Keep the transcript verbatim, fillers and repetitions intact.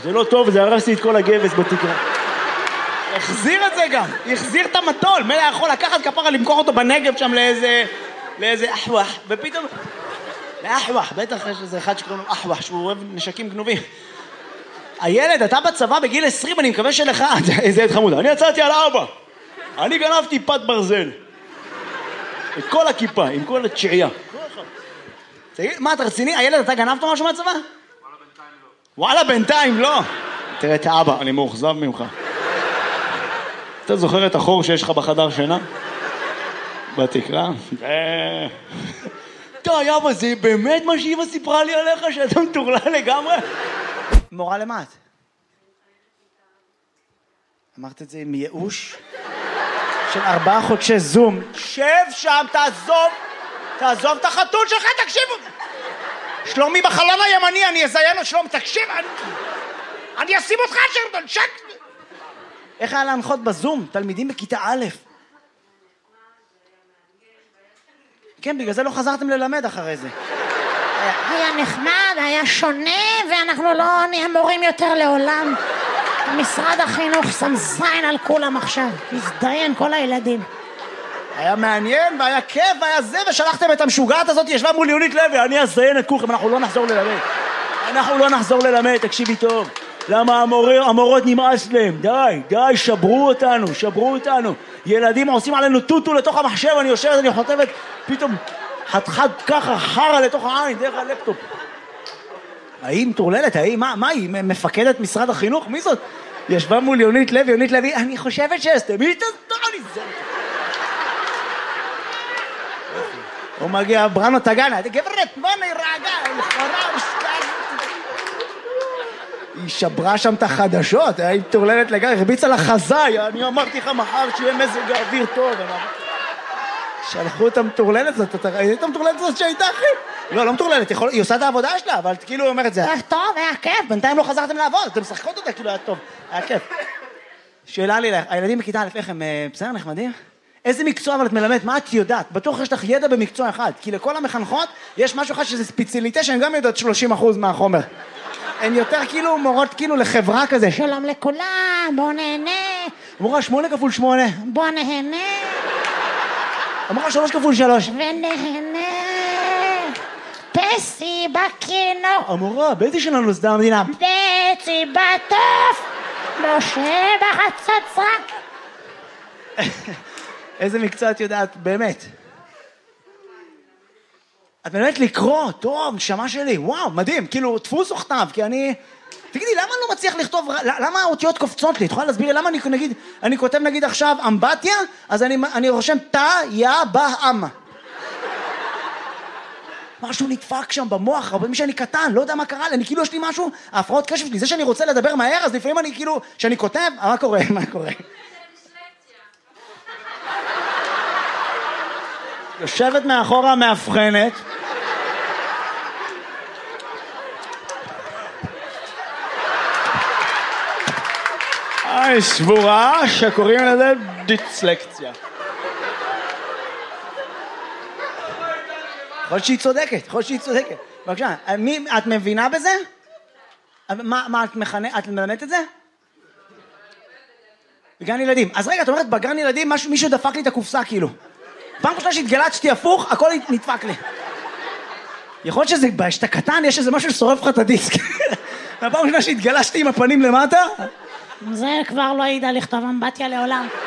זה לא טוב, זה הרסתי את כל הגבס בתקרה. החזיר את זה גם, החזיר את המטול, מלא יכול לקחת כפרה, למכור אותו בנגב שם לאיזה, לאיזה אחווח, ופתאום, לאחווח, בטח יש איזה אחד שקוראים לו אחווח, שהוא אוהב נשקים גנובים. הילד, אתה בצבא בגיל עשרים, אני מקווה שלך, איזה ילד חמוד, אני יצאתי על אבא, אני גנבתי פת ברזל, את כל הכיפה, עם כל התשיעייה. תגיד, מה, אתה רציני? הילד, אתה גנבת משהו מהצבא? וואלה, בינתיים לא. תראה את האבא, אני מאוכזב ממך. אתה זוכר את החור שיש לך בחדר שינה? בתקרה? די, אבא, זה באמת מה שאמא סיפרה לי עליך, שאתה מטורלל לגמרי? מורה למה את? אמרת את זה עם ייאוש? של ארבעה חודשי זום. שב שם, תעזוב, תעזוב את החתול שלך, תקשיבו. שלומי בחלון הימני, אני אזיין לו שלום, תקשיב, אני, אני אשים אותך שרדון, שק. איך היה להנחות בזום? תלמידים בכיתה א'. כן, בגלל זה לא חזרתם ללמד אחרי זה. היה נחמד, היה שונה, ואנחנו לא נהיה מורים יותר לעולם. משרד החינוך שם זין על כולם עכשיו, הזדיין כל הילדים. היה מעניין והיה כיף והיה זה, ושלחתם את המשוגעת הזאת, ישבה מול יונית לוי, אני אזיין את כולכם, אנחנו לא נחזור ללמד. אנחנו לא נחזור ללמד, תקשיבי טוב. למה המורה, המורות נמאס להם? די, די, שברו אותנו, שברו אותנו. ילדים עושים עלינו טוטו לתוך המחשב, אני יושבת, אני חוטבת, פתאום חד-חד ככה, חרה לתוך העין, דרך הלפטופ. האם תורללת, האם, מה, מה היא? מפקדת משרד החינוך? מי זאת? ישבה מול יונית לוי, יונית לוי, אני חושבת שאסתם, היא תזדור לי זה. הוא מגיע, בראנו תגנה, גברת, בוא נרגע, לכאורה, משקעת. היא שברה שם את החדשות, היא תורללת לגמרי, הרביצה לחזאי, אני אמרתי לך מחר שיהיה מזג האוויר טוב. שלחו את המטורללת הזאת, אתה ראית את המטורללת הזאת שהייתה אחי? לא, לא מטורללת, היא עושה את העבודה שלה, אבל כאילו היא אומרת זה. היה טוב, היה כיף. בינתיים לא חזרתם לעבוד, אתם משחקות אותה, כאילו היה טוב, היה כיף. שאלה לי לך, הילדים בכיתה א' איך הם בסדר נחמדים? איזה מקצוע אבל את מלמדת? מה את יודעת? בטוח יש לך ידע במקצוע אחד, כי לכל המחנכות יש משהו אחד שזה ספציאליטה שהן גם יודעות שלושים אחוז מהחומר. הן יותר כאילו מורות כאילו לחברה כזה. שלום לכולם, בוא נהנה. אמורה שמונה כפול שמונה. בוא נהנה. אמרה שלוש כפול שלוש. ונהנה. פסי בקינו. אמורה, באיזה שנה נוסדה המדינה? פסי בטוף. משה בחצוצרה. איזה מקצוע את יודעת, באמת? את באמת לקרוא, טוב, נשמה שלי, וואו, מדהים, כאילו, דפוס או כתב, כי אני... תגידי, למה אני לא מצליח לכתוב, למה האותיות קופצות לי? את יכולה להסביר לי למה אני נגיד, אני כותב נגיד עכשיו אמבטיה, אז אני, אני רושם תא, יא, בא, אמה. משהו נדפק שם במוח, אבל מי שאני קטן, לא יודע מה קרה לי, אני כאילו יש לי משהו, ההפרעות קשב שלי, זה שאני רוצה לדבר מהר, אז לפעמים אני כאילו, שאני כותב, מה קורה, מה קורה? יושבת מאחורה מאבחנת, היי, סבורה שקוראים לזה דיסלקציה. יכול שהיא צודקת, יכול שהיא צודקת. בבקשה, מי, את מבינה בזה? מה, מה את מכנה, את מלמדת את זה? בגן ילדים. אז רגע, את אומרת, בגן ילדים משהו, מישהו דפק לי את הקופסה כאילו. פעם ראשונה שהתגלצתי הפוך, הכל נדפק לי. יכול להיות שזה, שאתה קטן, יש איזה משהו ששורף לך את הדיסק. הפעם ראשונה שהתגלצתי עם הפנים למטה, זה כבר לא ידע לכתוב אמבטיה לעולם.